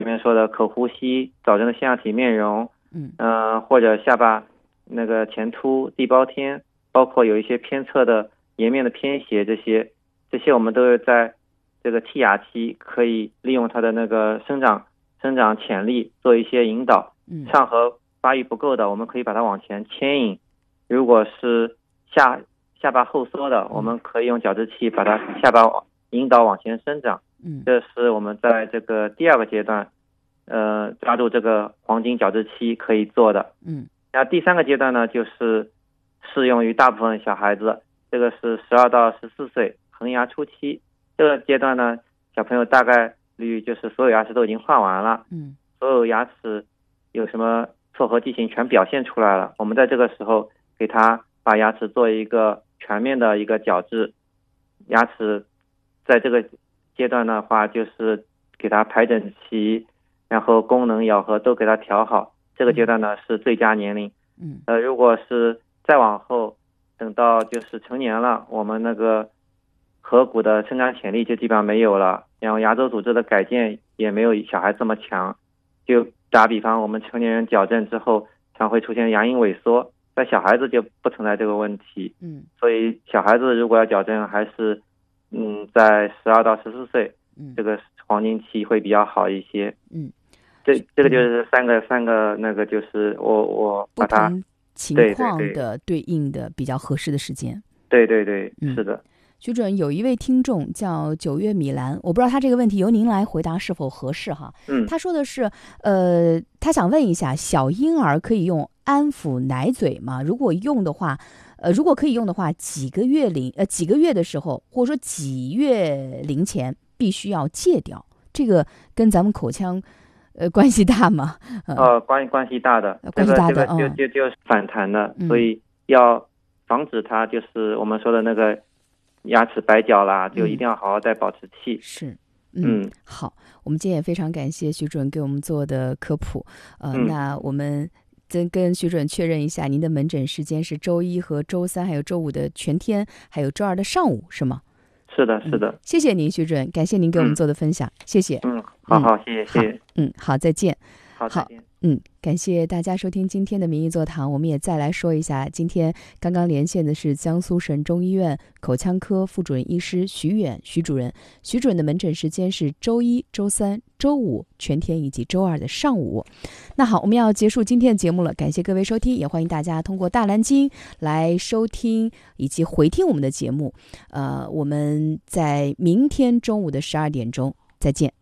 里面说的口呼吸、早晨的腺样体面容，或者下巴那个前凸、地包天，包括有一些偏侧的颜面的偏斜，这些我们都是在这个剔牙期可以利用它的那个生长潜力做一些引导。上颌发育不够的，我们可以把它往前牵引；如果是下巴后缩的，我们可以用矫治器把它下巴引导往前生长。这是我们在这个第2个阶段，抓住这个黄金矫治期可以做的。那第3个阶段呢，就是适用于大部分小孩子，这个是12到14岁恒牙初期。这个阶段呢，小朋友大概率就是所有牙齿都已经换完了，所有牙齿有什么错颌畸形全表现出来了。我们在这个时候给他把牙齿做一个全面的一个矫治。牙齿在这个阶段的话，就是给他排整齐，然后功能咬合都给他调好。这个阶段呢是最佳年龄。如果是再往后，等到就是成年了，我们那个颌骨的生长潜力就基本上没有了，然后牙周组织的改建也没有小孩这么强。就打比方，我们成年人矫正之后常会出现牙龈萎缩，在小孩子就不存在这个问题。所以小孩子如果要矫正，还是在12到14岁，这个黄金期会比较好一些。这个就是三个那个，就是我把它不同情况的对应的比较合适的时间。 对，是的。 徐主任，有一位听众叫9月米兰，我不知道他这个问题由您来回答是否合适哈。他说的是，他想问一下，小婴儿可以用安抚奶嘴吗？如果可以用的话，几个月的时候，或者说几月龄前必须要戒掉？这个跟咱们口腔关系大吗？ 关系大的， 关系大的， 这个就反弹的，所以要防止它就是我们说的那个牙齿白角啦，就一定要好好再保持气。 是，好，我们今天也非常感谢徐主任给我们做的科普。那我们跟徐主任确认一下，您的门诊时间是周1和周3，还有周5的全天，还有周2的上午，是吗？ 是的，是的。 谢谢您，徐主任，感谢您给我们做的分享，谢谢。 好，谢谢。 好，再见。 好，再见。 感谢大家收听今天的民意座谈。我们也再来说一下，今天刚刚连线的是江苏省中医院口腔科副主任医师徐远徐主任。徐主任的门诊时间是周1、周3、周5全天以及周2的上午。那好，我们要结束今天的节目了，感谢各位收听，也欢迎大家通过大蓝鲸来收听以及回听我们的节目。我们在明天中午的12点钟再见。